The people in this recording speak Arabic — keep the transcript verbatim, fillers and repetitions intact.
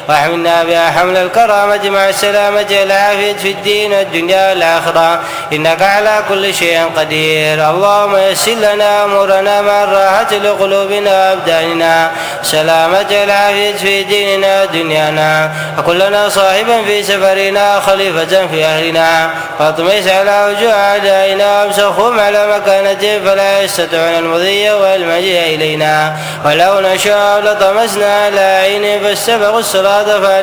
واحملنا بها حمل الكرامة مع السلامة والعافية في الدين والدنيا والآخرة إنك على كل شيء قدير. اللهم يسر لنا أمورنا مع الراحة لقلوبنا وأبداننا سلامة والعافية في ديننا ودنيانا، وكلنا صاحبا في سفرنا خليفة في أهلنا، واطمس على وجوه أعدائنا وامسخهم على مكانتهم فلا يستطيعون المضي والمجيء إلينا، ولو نشاء لطمسنا على عينهم فاستبقوا الصراط